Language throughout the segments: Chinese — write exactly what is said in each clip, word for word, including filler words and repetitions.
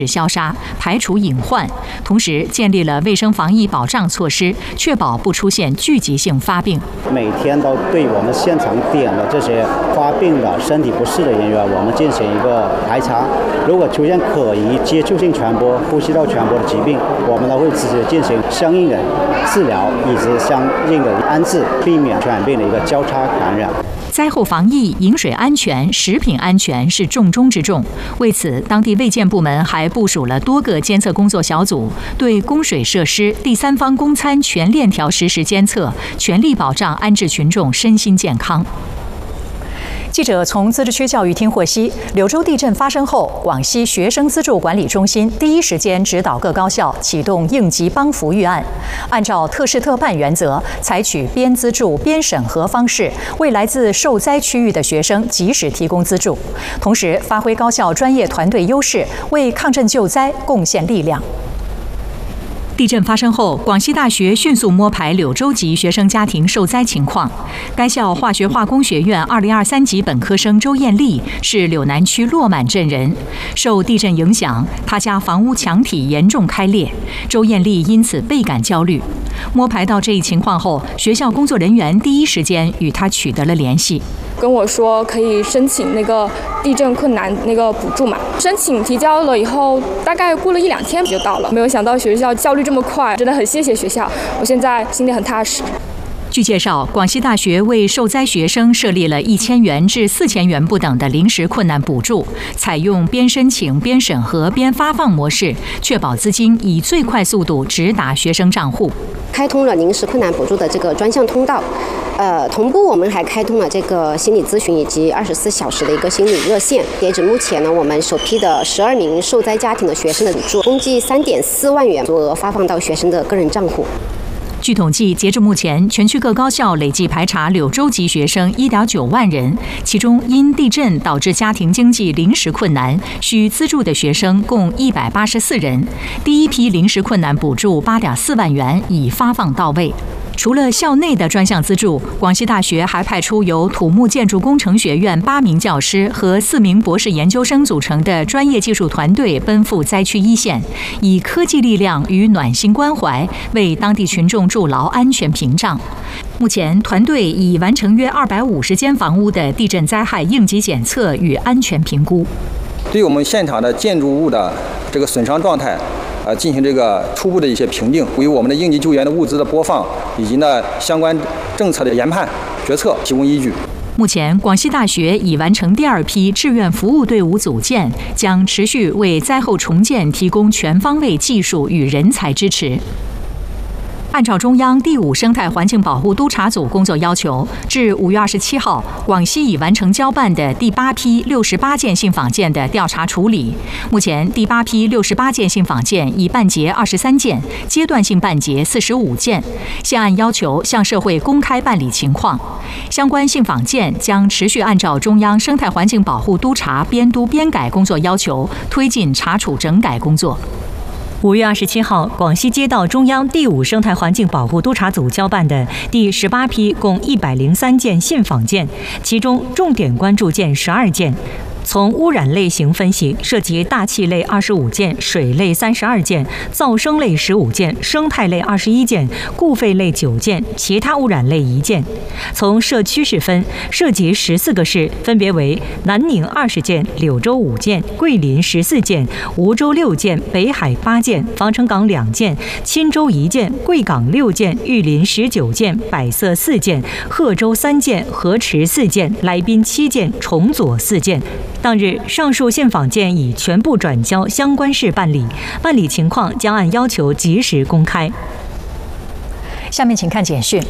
消杀，排除隐患，同时建立了卫生防疫保障措施，确保不出现聚集性发病。 每天都对我们现场点的这些发病的、身体不适的人员，我们进行一个排查。如果出现可疑接触性传播、呼吸道传播的疾病，我们都会直接进行相应的治疗以及相应的安置，避免传染病的一个交叉感染。 灾后防疫、饮水安全、食品安全是重中之重。为此，当地卫健部门还部署了多个监测工作小组，对供水设施、第三方供餐全链条实时监测，全力保障安置群众身心健康。记者从自治区教育厅获悉，柳州地震发生后，广西学生资助管理中心第一时间指导各高校启动应急帮扶预案，按照特事特办原则，采取边资助边审核方式，为来自受灾区域的学生及时提供资助，同时发挥高校专业团队优势，为抗震救灾贡献力量。地震发生后，广西大学迅速摸排柳州籍学生家庭受灾情况。该校化学化工学院二零二三级本科生周艳丽是柳南区落满镇人，受地震影响，她家房屋墙体严重开裂，周艳丽因此倍感焦虑。摸排到这一情况后，学校工作人员第一时间与她取得了联系。 跟我说可以申请那个地震困难那个补助嘛，申请提交了以后，大概过了一两天就到了。没有想到学校效率这么快，真的很谢谢学校，我现在心里很踏实。 据介绍，广西大学为受灾学生设立了一千元至四千元不等的临时困难补助，采用边申请边审核边发放模式，确保资金以最快速度直达学生账户。 开通了临时困难补助的这个专项通道，呃，同步我们还开通了这个心理咨询以及二十四小时的一个心理热线。截止目前呢，我们首批的十二名受灾家庭的学生的补助，共计三点四万元，足额发放到学生的个人账户。 据统计，截至目前，全区各高校累计排查柳州籍学生一点九万人，其中因地震导致家庭经济临时困难需资助的学生共一百八十四人。第一批临时困难补助八点四万元已发放到位。除了校内的专项资助，广西大学还派出由土木建筑工程学院八名教师和四名博士研究生组成的专业技术团队奔赴灾区一线，以科技力量与暖心关怀为当地群众筑牢安全屏障。目前，团队已完成约二百五十间房屋的地震灾害应急检测与安全评估。 对我们现场的建筑物的这个损伤状态，呃，进行这个初步的一些评定，为我们的应急救援的物资的播放以及呢相关政策的研判决策提供依据。 目前，广西大学已完成第二批志愿服务队伍组建，将持续为灾后重建提供全方位技术与人才支持。按照中央第五生态环境保护督察组工作要求，至五月二十七号，广西已完成交办的第八批六十八件信访件的调查处理。目前，第八批六十八件信访件已办结二十三件，阶段性办结四十五件，现按要求向社会公开办理情况。相关信访件将持续按照中央生态环境保护督察编督编改工作要求，推进查处整改工作。 五月二十七号，广西接到中央第五生态环境保护督察组交办的第十八批共一百零三件信访件，其中重点关注件十二件。从污染类型分析，涉及大气类二十五件、水类三十二件、噪声类十五件、生态类二十一件、固废类九件、其他污染类一件。从社区市分，涉及十四个市，分别为南宁二十件、柳州五件、桂林十四件、梧州六件、北海八件、防城港两件、钦州一件、贵港六件、玉林十九件、百色四件、贺州三件、河池四件、来宾七件、崇左四件。当日，上述信访件已全部转交相关市办理，办理情况将按要求及时公开。 下面请看简讯。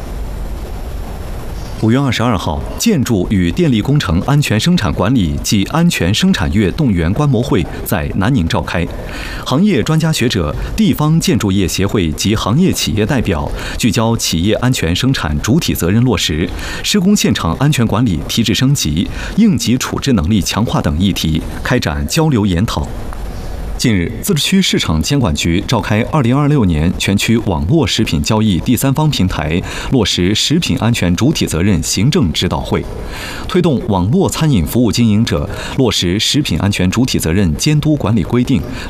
五月二十二号，建筑与电力工程安全生产管理暨安全生产月动员观摩会在南宁召开。行业专家学者、地方建筑业协会及行业企业代表聚焦企业安全生产主体责任落实、施工现场安全管理提质升级、应急处置能力强化等议题，开展交流研讨。近日，自治区市场监管局召开二零二六年全区网络食品交易第三方平台落实食品安全主体责任行政指导会，推动网络餐饮服务经营者落实食品安全主体责任监督管理规定，